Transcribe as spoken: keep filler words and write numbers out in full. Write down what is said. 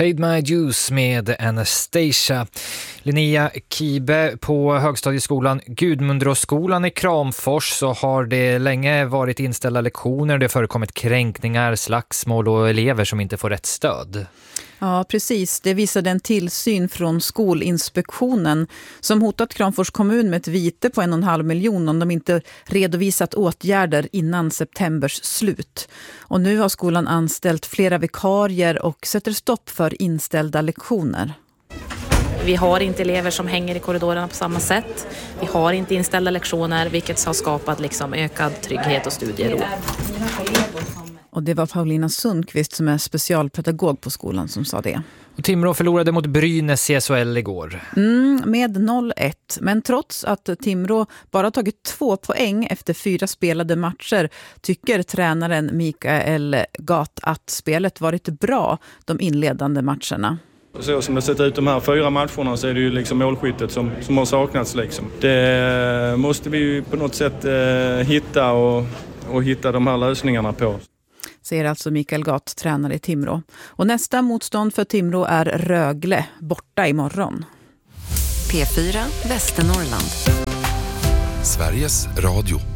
Paid My Dues med Anastasia. Linnea Kibe, på högstadieskolan Gudmundsskolan i Kramfors så har det länge varit inställda lektioner. Det har förekommit kränkningar, slagsmål och elever som inte får rätt stöd. Ja, precis. Det visade en tillsyn från Skolinspektionen som hotat Kramfors kommun med ett vite på en och en halv miljon om de inte redovisat åtgärder innan septembers slut. Och nu har skolan anställt flera vikarier och sätter stopp för inställda lektioner. Vi har inte elever som hänger i korridorerna på samma sätt. Vi har inte inställda lektioner, vilket har skapat liksom ökad trygghet och studiero. Och det var Paulina Sundqvist som är specialpedagog på skolan som sa det. Och Timrå förlorade mot Brynäs i S H L igår. Mm, med noll ett. Men trots att Timrå bara tagit två poäng efter fyra spelade matcher tycker tränaren Mikael Gat att spelet varit bra de inledande matcherna. Så som det sett ut de här fyra matcherna så är det ju liksom målskyttet som, som har saknats. Liksom. Det måste vi ju på något sätt eh, hitta och, och hitta de här lösningarna på. Säger alltså Mikael Gat, tränare i Timrå. Och nästa motstånd för Timrå är Rögle, borta imorgon. P fyra Västernorrland. Sveriges Radio.